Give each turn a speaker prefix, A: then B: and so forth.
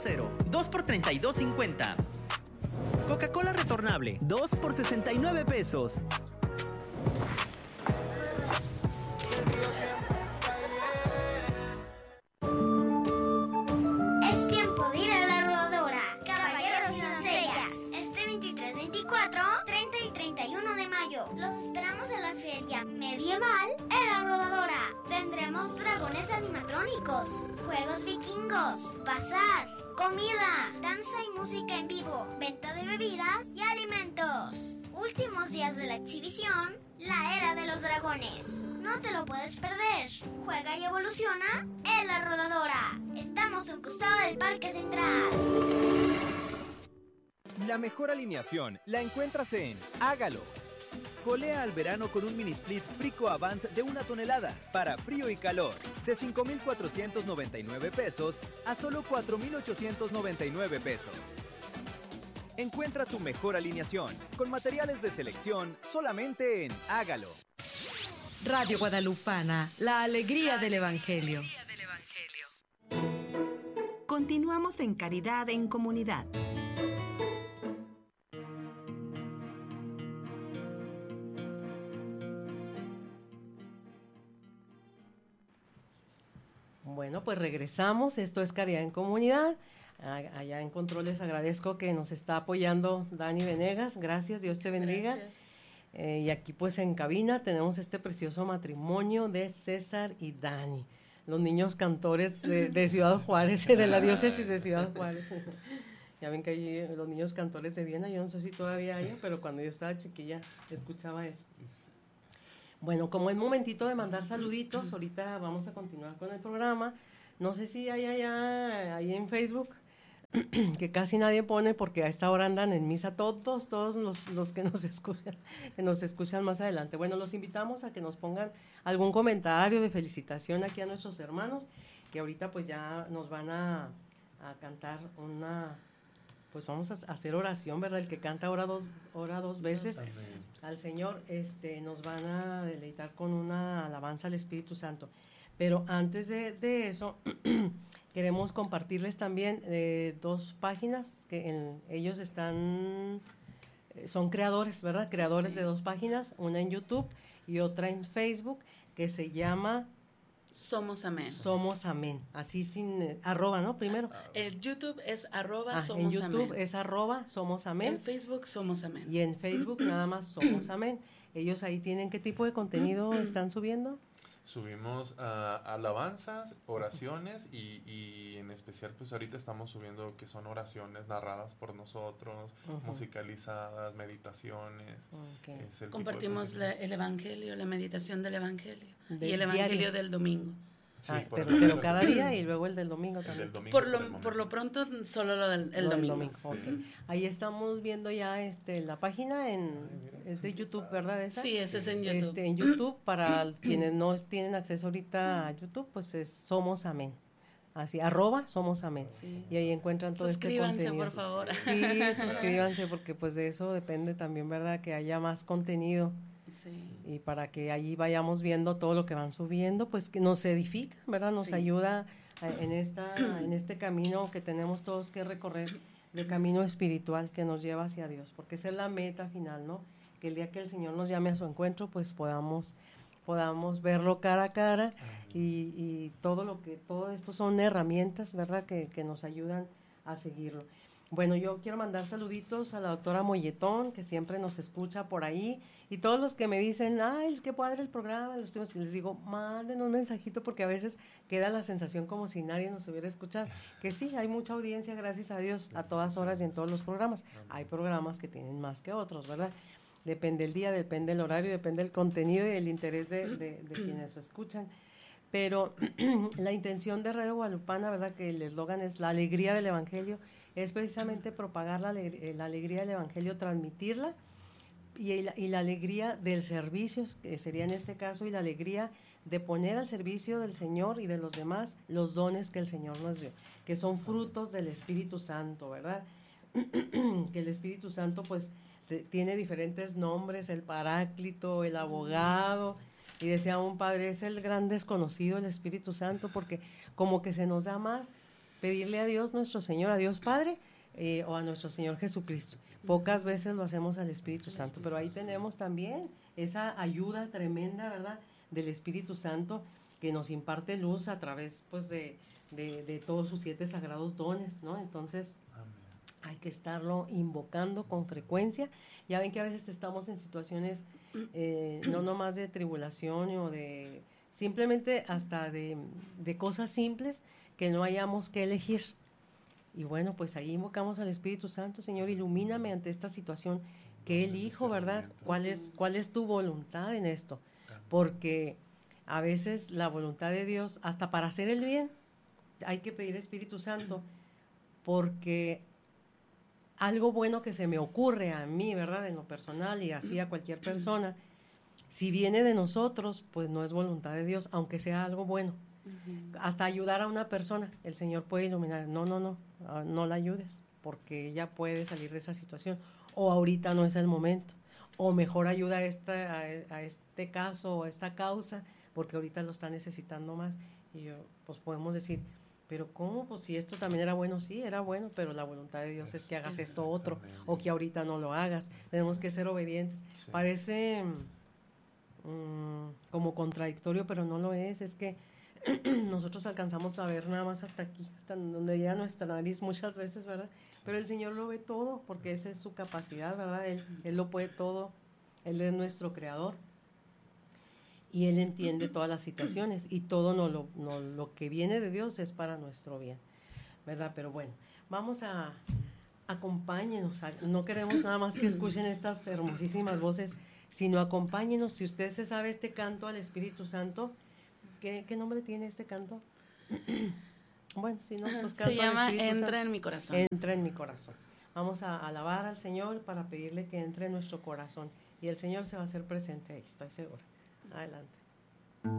A: 2 por $32.50. Coca-Cola retornable, 2 por $69.
B: Es tiempo de ir a la rodadora. Caballeros y doncellas. Este 23, 24, 30 y 31 de mayo. Los esperamos en la feria medieval en la rodadora. Tendremos dragones animatrónicos, juegos vikingos, bazar, comida, danza y música en vivo, venta de bebidas y alimentos. Últimos días de la exhibición, la era de los dragones. No te lo puedes perder. Juega y evoluciona en la rodadora. Estamos a un costado del Parque Central.
C: La mejor alineación la encuentras en Hágalo. Colea al verano con un mini split Frico Avant de 1 tonelada para frío y calor, de $5,499 a solo $4,899. Encuentra tu mejor alineación con materiales de selección solamente en Hágalo.
D: Radio Guadalupana, la alegría del Evangelio. Continuamos en Caridad en Comunidad.
E: Bueno, pues regresamos. Esto es Caridad en Comunidad. Allá en Control les agradezco que nos está apoyando Dani Venegas. Gracias, Dios te bendiga.
F: Gracias.
E: Y aquí pues en cabina tenemos este precioso matrimonio de César y Dani, los niños cantores de Ciudad Juárez, de la diócesis de Ciudad Juárez. Ya ven que hay los niños cantores de Viena, yo no sé si todavía hay, pero cuando yo estaba chiquilla escuchaba eso. Bueno, como es momentito de mandar saluditos, ahorita vamos a continuar con el programa. No sé si hay allá, ahí en Facebook, que casi nadie pone porque a esta hora andan en misa todos los que nos escuchan más adelante. Bueno, los invitamos a que nos pongan algún comentario de felicitación aquí a nuestros hermanos, que ahorita pues ya nos van a cantar pues vamos a hacer oración, ¿verdad? El que canta ora dos veces al Señor, nos van a deleitar con una alabanza al Espíritu Santo. Pero antes de eso, queremos compartirles también 2 páginas que ellos son creadores, ¿verdad? Creadores de 2 páginas, una en YouTube y otra en Facebook, que se llama
F: Somos Amén.
E: Somos Amén, así sin arroba, ¿no? Primero.
F: El YouTube es @somos
E: en YouTube
F: amén.
E: es @somos amén.
F: En Facebook Somos Amén.
E: Y en Facebook nada más Somos Amén. Ellos ahí tienen, ¿qué tipo de contenido están subiendo?
G: Subimos alabanzas, oraciones y en especial pues ahorita estamos subiendo que son oraciones narradas por nosotros, musicalizadas, meditaciones.
E: Okay.
F: Compartimos el Evangelio, la meditación del Evangelio y el Evangelio diario del domingo.
G: Sí,
E: pero cada día y luego el del domingo también.
G: El domingo
F: por lo pronto solo lo del domingo.
G: Sí.
E: Okay. Ahí estamos viendo ya la página es de YouTube, ¿verdad? ¿Esa?
F: Sí, ese es en YouTube.
E: En YouTube, para quienes no tienen acceso ahorita a YouTube, pues es Somos Amén. Así, @Somos Amén.
F: Sí.
E: Y ahí encuentran todo este contenido.
F: Suscríbanse, por favor.
E: Sí, suscríbanse porque pues de eso depende también, ¿verdad? Que haya más contenido.
F: Sí.
E: Y para que allí vayamos viendo todo lo que van subiendo, pues que nos edifica, ¿verdad? Nos ayuda en este camino que tenemos todos que recorrer, de camino espiritual que nos lleva hacia Dios, porque esa es la meta final, ¿no? Que el día que el Señor nos llame a su encuentro, pues podamos verlo cara a cara y todo esto son herramientas, ¿verdad? Que nos ayudan a seguirlo. Bueno, yo quiero mandar saluditos a la doctora Molletón, que siempre nos escucha por ahí, y todos los que me dicen, ay, qué padre el programa, les digo, manden un mensajito, porque a veces queda la sensación como si nadie nos hubiera escuchado, que sí, hay mucha audiencia, gracias a Dios, a todas horas y en todos los programas. Hay programas que tienen más que otros, ¿verdad? Depende el día, depende el horario, depende el contenido y el interés de quienes escuchan. Pero la intención de Radio Guadalupana, ¿verdad? Que el eslogan es la alegría del Evangelio, es precisamente propagar la alegría del Evangelio, transmitirla, y la alegría del servicio, que sería en este caso, y la alegría de poner al servicio del Señor y de los demás los dones que el Señor nos dio, que son frutos del Espíritu Santo, ¿verdad? Que el Espíritu Santo pues tiene diferentes nombres, el Paráclito, el Abogado, y decía un padre, es el gran desconocido el Espíritu Santo, porque como que se nos da más pedirle a Dios nuestro Señor, a Dios Padre o a nuestro Señor Jesucristo. Pocas veces lo hacemos al Espíritu Santo, pero ahí tenemos también esa ayuda tremenda, ¿verdad?, del Espíritu Santo, que nos imparte luz a través, pues, de todos sus 7 sagrados dones, ¿no? Entonces, hay que estarlo invocando con frecuencia. Ya ven que a veces estamos en situaciones no nomás de tribulación o de simplemente hasta de cosas simples que no hayamos que elegir. Y bueno, pues ahí invocamos al Espíritu Santo. Señor, ilumíname ante esta situación que elijo, ¿verdad? ¿Cuál es tu voluntad en esto? Porque a veces la voluntad de Dios, hasta para hacer el bien, hay que pedir Espíritu Santo, porque algo bueno que se me ocurre a mí, ¿verdad?, en lo personal y así a cualquier persona, si viene de nosotros, pues no es voluntad de Dios, aunque sea algo bueno. Hasta ayudar a una persona, el Señor puede iluminar, no la ayudes, porque ella puede salir de esa situación, o ahorita no es el momento, o mejor ayuda a este caso o a esta causa, porque ahorita lo está necesitando más. Y pues podemos decir, pero ¿cómo? Pues si esto también era bueno, sí, era bueno, pero la voluntad de Dios es que hagas esto otro, o que ahorita no lo hagas. Tenemos que ser obedientes. Sí. Parece como contradictorio, pero no lo es que nosotros alcanzamos a ver nada más hasta aquí, hasta donde llega nuestra nariz muchas veces, ¿verdad? Sí. Pero el Señor lo ve todo, porque esa es su capacidad, ¿verdad? Él lo puede todo, Él es nuestro creador. Y Él entiende todas las situaciones y todo lo que viene de Dios es para nuestro bien, ¿verdad? Pero bueno, vamos a acompáñenos, no queremos nada más que escuchen estas hermosísimas voces, sino acompáñenos. Si usted se sabe este canto al Espíritu Santo, ¿qué nombre tiene este canto? Bueno, si no, pues canto
F: se llama
E: al Espíritu
F: Entra
E: Santo.
F: En mi corazón.
E: Entra en mi corazón. Vamos a alabar al Señor para pedirle que entre en nuestro corazón y el Señor se va a hacer presente ahí, estoy segura. Adelante.